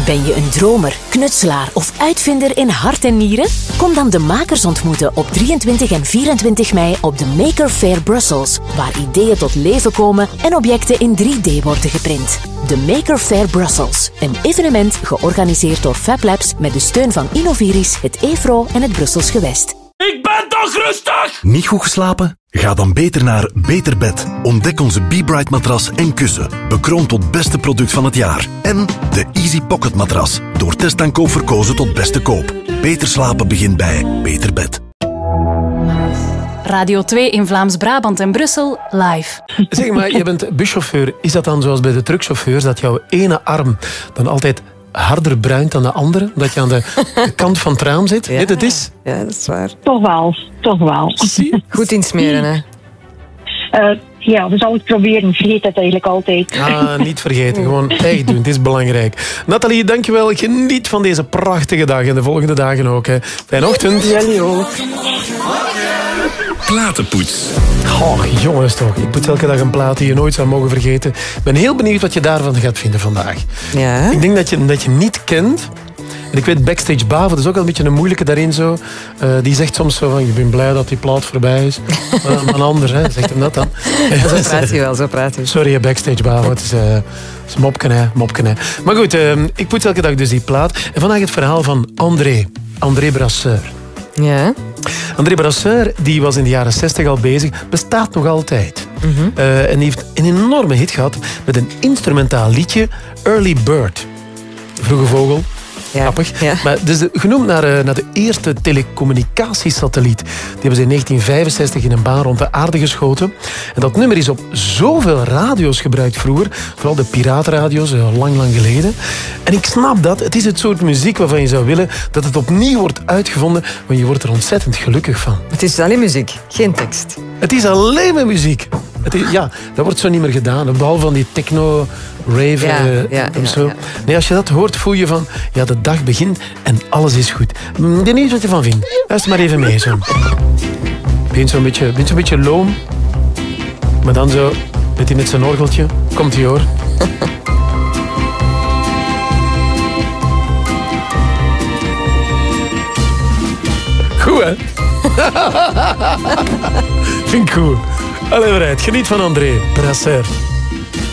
Ben je een dromer, knutselaar of uitvinder in hart en nieren? Kom dan de makers ontmoeten op 23 en 24 mei op de Maker Faire Brussels, waar ideeën tot leven komen en objecten in 3D worden geprint. De Maker Faire Brussels, een evenement georganiseerd door Fab Labs met de steun van Innoviris, het EFRO en het Brussels Gewest. Ik ben toch rustig! Niet goed geslapen? Ga dan beter naar Beter Bed. Ontdek onze Be-Bright matras en kussen. Bekroond tot beste product van het jaar. En de Easy Pocket matras. Door test en koop verkozen tot beste koop. Beter slapen begint bij Beter Bed. Radio 2 in Vlaams-Brabant en Brussel, live. Zeg maar, je bent buschauffeur. Is dat dan zoals bij de truckchauffeurs, dat jouw ene arm dan altijd harder bruint dan de andere? Dat je aan de kant van het raam zit? Ja. Weet het is? Ja, dat is waar. Toch wel. Goed insmeren, hè? Ja, we zouden het proberen. Vergeet het eigenlijk altijd. Niet vergeten. Gewoon echt doen. Het is belangrijk. Nathalie, dankjewel. Geniet van deze prachtige dag en de volgende dagen ook. Hè. Fijne ochtend. Jullie ook. Platenpoets. Oh, jongens toch. Ik poets elke dag een plaat die je nooit zou mogen vergeten. Ik ben heel benieuwd wat je daarvan gaat vinden vandaag. Ja. Ik denk dat je niet kent. En ik weet, Backstage Bavo, dat is ook wel een beetje een moeilijke daarin zo. Die zegt soms zo van, ik ben blij dat die plaat voorbij is. Maar een ander, hè, zegt hem dat dan. Zo praat hij wel. Sorry, Backstage Bavo, het is mopken, hè. Maar goed, ik poets elke dag dus die plaat. En vandaag het verhaal van André Brasseur. Ja. André Brasseur, die was in de jaren 60 al bezig, bestaat nog altijd. En die heeft een enorme hit gehad met een instrumentaal liedje, Early Bird. Vroege vogel. Ja. Grappig. Ja. Maar het is genoemd naar de eerste telecommunicatiesatelliet. Die hebben ze in 1965 in een baan rond de aarde geschoten. En dat nummer is op zoveel radio's gebruikt vroeger. Vooral de piraatradio's, lang geleden. En ik snap dat. Het is het soort muziek waarvan je zou willen dat het opnieuw wordt uitgevonden. Want je wordt er ontzettend gelukkig van. Het is alleen muziek, geen tekst. Het is alleen maar muziek. Dat wordt zo niet meer gedaan. Behalve van die techno, rave en zo. Ja. Nee, als je dat hoort, voel je van... Ja, de dag begint en alles is goed. Ik weet niet wat je van vindt. Luister maar even mee. Zo. Begint zo'n beetje loom. Maar dan zo... Met hij met zijn orgeltje. Komt hij hoor. Goed, hè? Vind ik goed. Allee, vooruit. Geniet van André Brasseur.